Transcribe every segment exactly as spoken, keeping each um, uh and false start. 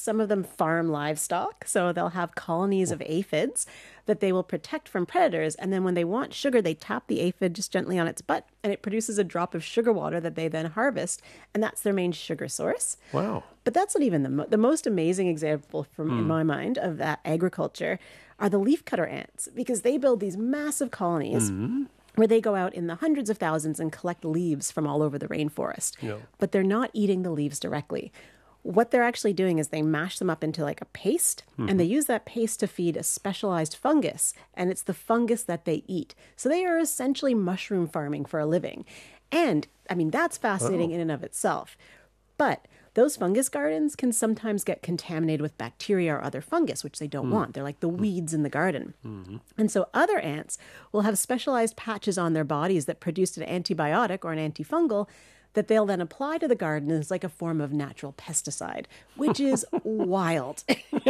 some of them farm livestock. So they'll have colonies of aphids that they will protect from predators. And then when they want sugar, they tap the aphid just gently on its butt and it produces a drop of sugar water that they then harvest. And that's their main sugar source. Wow. But that's not even the, mo- the most amazing example from mm. in my mind of that agriculture are the leafcutter ants, because they build these massive colonies mm. where they go out in the hundreds of thousands and collect leaves from all over the rainforest. Yeah. But they're not eating the leaves directly. What they're actually doing is they mash them up into like a paste, mm-hmm. and they use that paste to feed a specialized fungus, and it's the fungus that they eat. So they are essentially mushroom farming for a living. And, I mean, that's fascinating oh. in and of itself. But those fungus gardens can sometimes get contaminated with bacteria or other fungus, which they don't mm. want. They're like the weeds in the garden. Mm-hmm. And so other ants will have specialized patches on their bodies that produce an antibiotic or an antifungal that they'll then apply to the garden as like a form of natural pesticide, which is wild.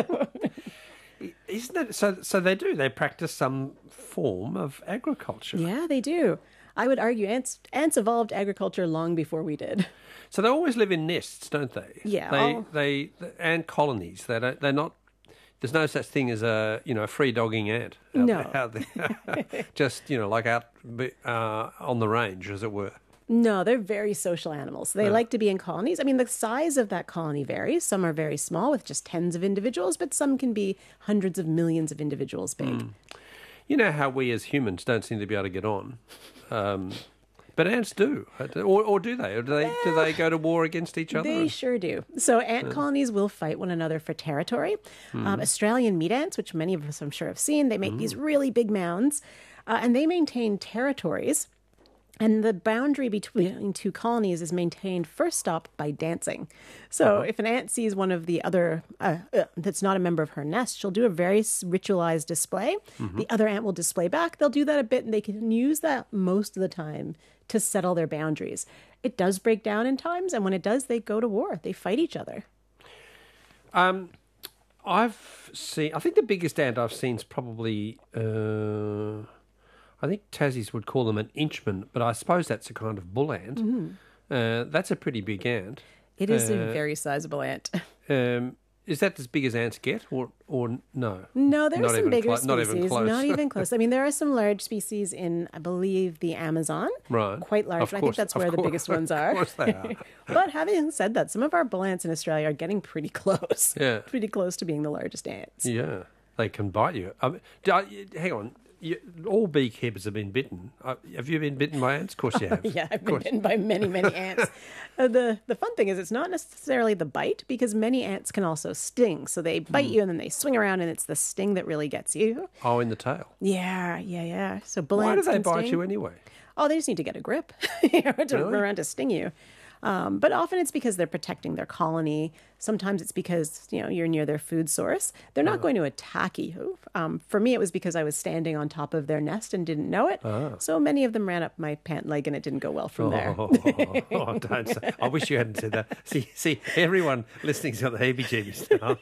Isn't that so? So they do. They practice some form of agriculture. Yeah, they do. I would argue ants ants evolved agriculture long before we did. So they always live in nests, don't they? Yeah. They I'll... they the ant colonies. They don't. They're not. There's no such thing as a you know a free dogging ant. Out No. There, out there. Just you know like out uh, on the range, as it were. No, they're very social animals. They Yeah. like to be in colonies. I mean, the size of that colony varies. Some are very small with just tens of individuals, but some can be hundreds of millions of individuals big. Mm. You know how we as humans don't seem to be able to get on, um, but ants do, or, or do they? Or do they? Yeah. Do they go to war against each other? They sure do. So ant yeah. colonies will fight one another for territory. Mm. Um, Australian meat ants, which many of us I'm sure have seen, they make mm. these really big mounds, uh, and they maintain territories. And the boundary between two colonies is maintained first up by dancing. So uh-huh. if an ant sees one of the other uh, uh, that's not a member of her nest, she'll do a very ritualized display. Mm-hmm. The other ant will display back. They'll do that a bit, and they can use that most of the time to settle their boundaries. It does break down in times, and when it does, they go to war. They fight each other. Um, I've seen, I think the biggest ant I've seen is probably... Uh... I think Tassies would call them an inchman, but I suppose that's a kind of bull ant. Mm-hmm. Uh, that's a pretty big ant. It is uh, a very sizable ant. Um, is that as big as ants get, or or no? No, there not are some bigger clo- species. Not even close. Not even close. I mean, there are some large species in, I believe, the Amazon. Right. Quite large. Of But I course, think that's of where course, the biggest ones are. Of course they are. But having said that, some of our bull ants in Australia are getting pretty close. Yeah. Pretty close to being the largest ants. Yeah. They can bite you. I mean, do I, hang on. You, all beekeepers have been bitten. Uh, have you been bitten by ants? Of course you have. Yeah, I've been bitten by many, many ants. Uh, the the fun thing is it's not necessarily the bite, because many ants can also sting. So they bite mm. you and then they swing around, and it's the sting that really gets you. Oh, in the tail. Yeah, yeah, yeah. So bull Why ants do they can bite sting. you anyway? Oh, they just need to get a grip you know, to Really? run around to sting you. Um, but often it's because they're protecting their colony. Sometimes it's because, you know, you're near their food source. They're not Ah. going to attack you. Um, for me, it was because I was standing on top of their nest and didn't know it. Ah. So many of them ran up my pant leg, and it didn't go well from oh, there. oh, oh, don't say. I wish you hadn't said that. See, see, everyone listening's got the heebie-jeebies now.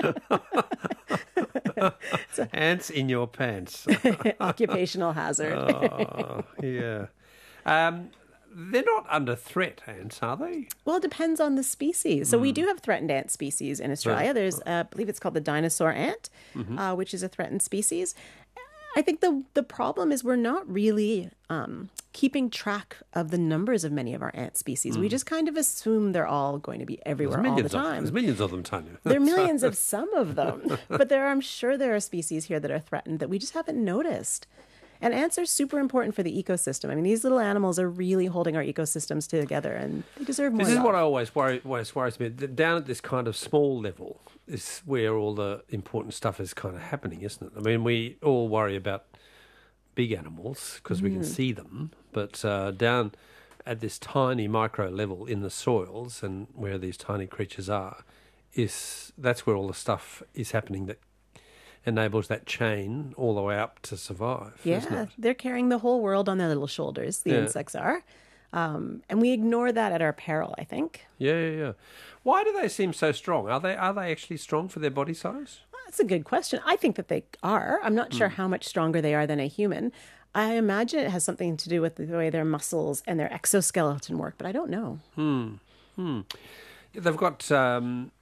That's... Ants in your pants. Occupational hazard. Oh, yeah. Um, they're not under threat, ants, are they? Well, it depends on the species. So Mm. we do have threatened ant species in Australia. Right. There's, uh, I believe it's called the dinosaur ant, Mm-hmm. uh, which is a threatened species. I think the the problem is we're not really um, keeping track of the numbers of many of our ant species. We just kind of assume they're all going to be everywhere all the millions of them. time. There's millions of them, Tanya. There are millions of some of them, but there, I'm sure there are species here that are threatened that we just haven't noticed. And ants are super important for the ecosystem. I mean, these little animals are really holding our ecosystems together, and they deserve more This is love. what I always worry, always worries me. That down at this kind of small level is where all the important stuff is kind of happening, isn't it? I mean, we all worry about big animals because mm. we can see them, but uh, down at this tiny micro level in the soils and where these tiny creatures are, is that's where all the stuff is happening that enables that chain all the way up to survive. Yeah, isn't it? they're carrying the whole world on their little shoulders, the Yeah. insects are. Um, and we ignore that at our peril, I think. Yeah, yeah, yeah. Why do they seem so strong? Are they are they actually strong for their body size? That's a good question. I think that they are. I'm not sure Mm. how much stronger they are than a human. I imagine it has something to do with the way their muscles and their exoskeleton work, but I don't know. Hmm. Hmm. They've got um,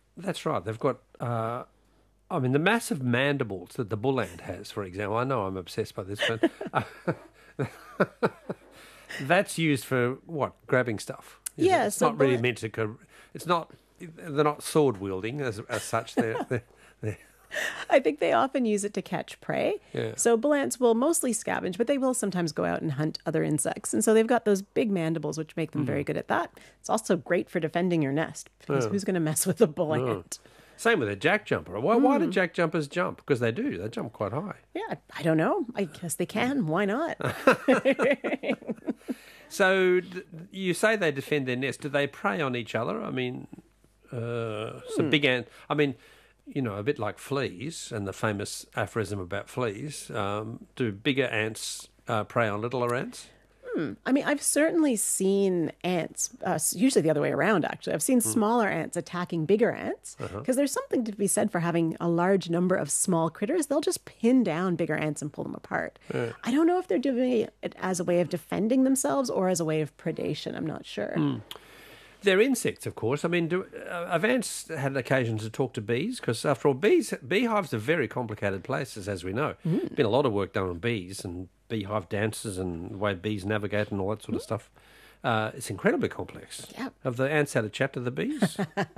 That's right. They've got, uh, I mean, the massive mandibles that the bull ant has, for example. I know I'm obsessed by this, but uh, that's used for what? Grabbing stuff. is it? Yeah, It's so not really bull- meant to. co- It's not. They're not sword wielding as as such. They're, they're, they're I think they often use it to catch prey. Yeah. So bull ants will mostly scavenge, but they will sometimes go out and hunt other insects. And so they've got those big mandibles, which make them very good at that. It's also great for defending your nest, because who's going to mess with a bull ant? Same with a jack jumper. Why, why Hmm. do jack jumpers jump? Because they do. They jump quite high. Yeah, I don't know. I guess they can. Why not? So d- you say they defend their nest. Do they prey on each other? I mean, uh, some Hmm. big ant. I mean, you know, a bit like fleas and the famous aphorism about fleas. Um, do bigger ants uh, prey on littler ants? I mean, I've certainly seen ants, uh, usually the other way around, actually. I've seen smaller ants attacking bigger ants, because there's something to be said for having a large number of small critters. They'll just pin down bigger ants and pull them apart. I don't know if they're doing it as a way of defending themselves or as a way of predation. I'm not sure. They're insects, of course. I mean, do, uh, have ants had occasion to talk to bees? Because after all, bees, beehives are very complicated places, as we know. There's been a lot of work done on bees and beehive dances and the way bees navigate and all that sort of stuff. Uh, it's incredibly complex. Yeah. Have the ants had a chat to the bees?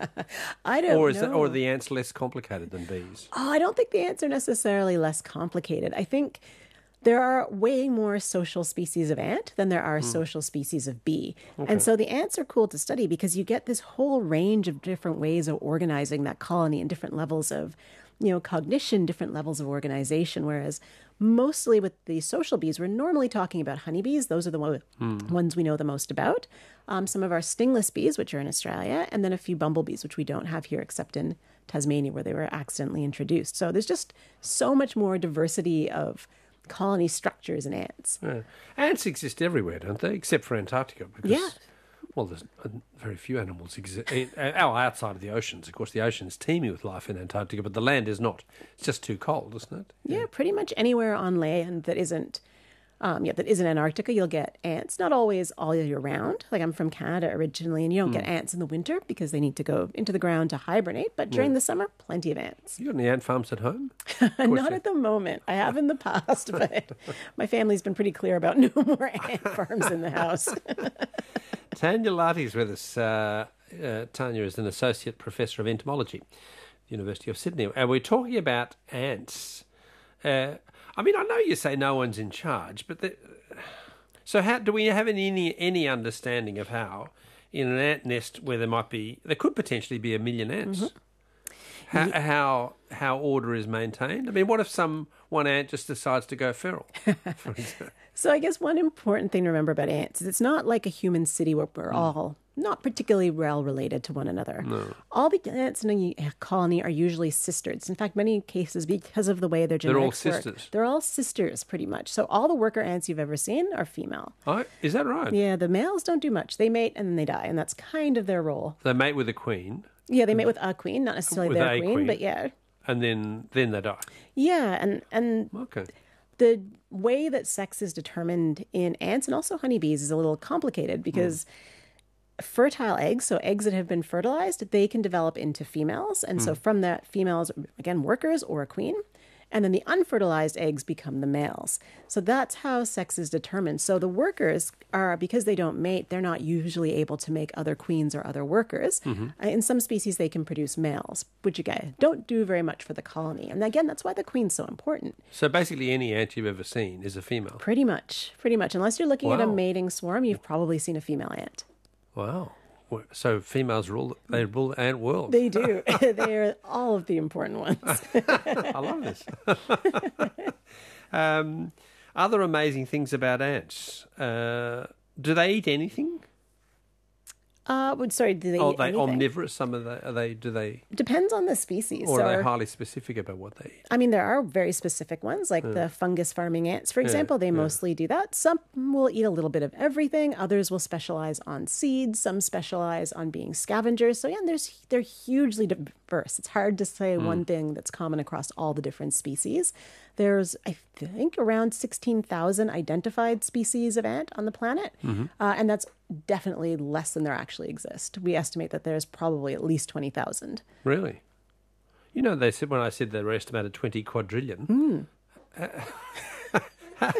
I don't or is know. the, or are the ants less complicated than bees? Oh, I don't think the ants are necessarily less complicated. I think there are way more social species of ant than there are social species of bee. And so the ants are cool to study because you get this whole range of different ways of organizing that colony and different levels of, you know, cognition, different levels of organization. Whereas mostly with the social bees, we're normally talking about honeybees. Those are the one, ones we know the most about. Um, some of our stingless bees, which are in Australia, and then a few bumblebees, which we don't have here except in Tasmania, where they were accidentally introduced. So there's just so much more diversity of colony structures in ants. Yeah. Ants exist everywhere, don't they? Except for Antarctica. Because, Yeah. Well, there's uh, very few animals exist. Oh, outside of the oceans. Of course, the ocean's teeming with life in Antarctica, but the land is not. It's just too cold, isn't it? Yeah, pretty much anywhere on land that isn't, um, yeah, that isn't Antarctica, you'll get ants. Not always all year round. Like I'm from Canada originally, and you don't get ants in the winter because they need to go into the ground to hibernate. But during the summer, plenty of ants. You got any ant farms at home? Not at the moment. I have in the past, but my family's been pretty clear about no more ant farms in the house. Tanya Larty's with us. Uh, uh, Tanya is an associate professor of entomology at the University of Sydney. And we're talking about ants. Uh, I mean, I know you say no one's in charge, but the, so how do we have any any understanding of how in an ant nest where there might be there could potentially be a million ants? How, how how order is maintained? I mean, what if some one ant just decides to go feral? For example? So I guess one important thing to remember about ants is it's not like a human city where we're all not particularly well related to one another. All the ants in a colony are usually sisters. In fact, many cases, because of the way their They're all genetics work, sisters. they're all sisters pretty much. So all the worker ants you've ever seen are female. Oh, is that right? Yeah, the males don't do much. They mate and then they die, and that's kind of their role. They mate with the queen, Yeah, they mate with a queen, not necessarily With their a queen, queen. but yeah. and then then they die. Yeah, and, and Okay. the way that sex is determined in ants and also honeybees is a little complicated because fertile eggs, so eggs that have been fertilized, they can develop into females. And so from that, females, again, workers or a queen. And then the unfertilized eggs become the males. So that's how sex is determined. So the workers are, because they don't mate, they're not usually able to make other queens or other workers. Uh, In some species, they can produce males, which again, don't do very much for the colony. And again, that's why the queen's so important. So basically, any ant you've ever seen is a female. Pretty much, pretty much. Unless you're looking at a Wow. mating swarm, you've probably seen a female ant. Wow. Well, So females rule. They rule the ant world. They do. They are all of the important ones. I love this. um, other amazing things about ants. Uh, do they eat anything? Uh, but sorry, do they Oh, eat they anything? omnivorous. Some of the are they? Do they? Depends on the species. Or so, are they highly specific about what they eat? I mean, there are very specific ones, like the fungus farming ants, for example. They mostly do that. Some will eat a little bit of everything. Others will specialize on seeds. Some specialize on being scavengers. So yeah, there's they're hugely di- diverse. It's hard to say mm. one thing that's common across all the different species. There's, I think, around sixteen thousand identified species of ant on the planet. Mm-hmm. Uh, and that's definitely less than there actually exist. We estimate that there's probably at least twenty thousand. Really? You know, they said when I said they were estimated twenty quadrillion. Mm. Uh,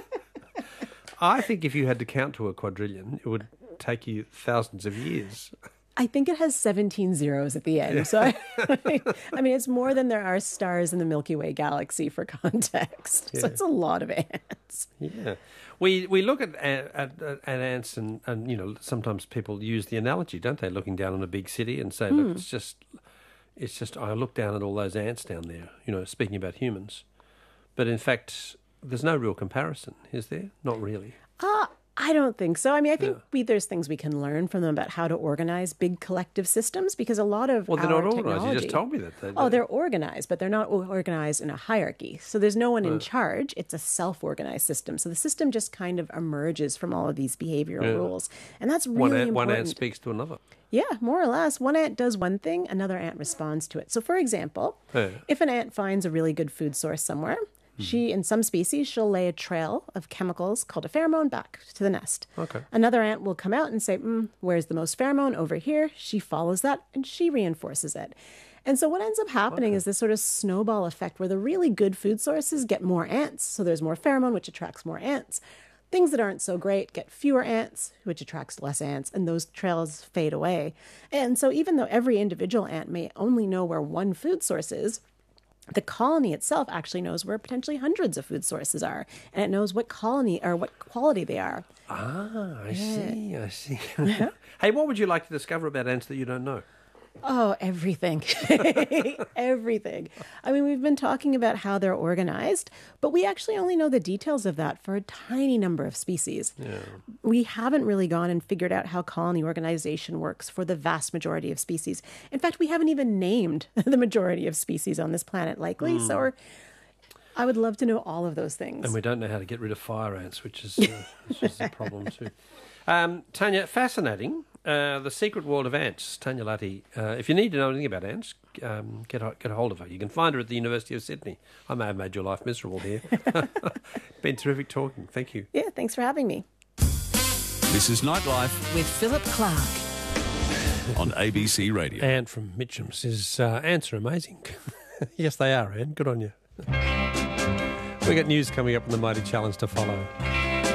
I think if you had to count to a quadrillion, it would take you thousands of years. I think it has seventeen zeros at the end. Yeah. So, I, I mean, it's more than there are stars in the Milky Way galaxy for context. Yeah. So it's a lot of ants. Yeah. We we look at at, at, at ants and, and, you know, sometimes people use the analogy, don't they, looking down on a big city and say, look, mm. it's just, it's just, I look down at all those ants down there, you know, speaking about humans. But in fact, there's no real comparison, is there? Not really. Ah. Uh, I don't think so. I mean, I think yeah. we, there's things we can learn from them about how to organize big collective systems, because a lot of well, they're our not organized. Technology, you just told me that. They, oh, they're organized, but they're not organized in a hierarchy. So there's no one in charge. It's a self-organized system. So the system just kind of emerges from all of these behavioral yeah. rules, and that's really one ant, important. One ant speaks to another. Yeah, more or less. One ant does one thing, another ant responds to it. So, for example, yeah. if an ant finds a really good food source somewhere, she, in some species, she'll lay a trail of chemicals called a pheromone back to the nest. Okay. Another ant will come out and say, mm, where's the most pheromone? Over here. She follows that and she reinforces it. And so what ends up happening okay. is this sort of snowball effect where the really good food sources get more ants. So there's more pheromone, which attracts more ants. Things that aren't so great get fewer ants, which attracts less ants, and those trails fade away. And so even though every individual ant may only know where one food source is, the colony itself actually knows where potentially hundreds of food sources are, and it knows what colony or what quality they are. Ah, I yeah. see, I see. Hey, what would you like to discover about ants that you don't know? Oh, everything. Everything. I mean, we've been talking about how they're organized, but we actually only know the details of that for a tiny number of species. Yeah. We haven't really gone and figured out how colony organization works for the vast majority of species. In fact, we haven't even named the majority of species on this planet, likely. Mm. So we're, I would love to know all of those things. And we don't know how to get rid of fire ants, which is, uh, which is a problem too. Um, Tanya, fascinating. Uh, the Secret World of Ants, Tanya Latty. Uh, if you need to know anything about ants, um, get, a, get a hold of her. You can find her at the University of Sydney. I may have made your life miserable here. Been terrific talking. Thank you. Yeah, thanks for having me. This is Nightlife with Philip Clark on A B C Radio. Anne from Mitcham says, uh, ants are amazing. Yes, they are, Anne. Good on you. We got news coming up in the Mighty Challenge to follow.